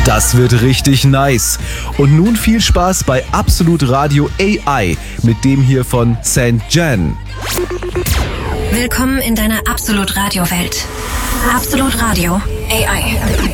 Das wird richtig nice. Und nun viel Spaß bei Absolut Radio AI mit dem hier von St. Jan. Willkommen in deiner Absolut Radio Welt. Absolut Radio AI.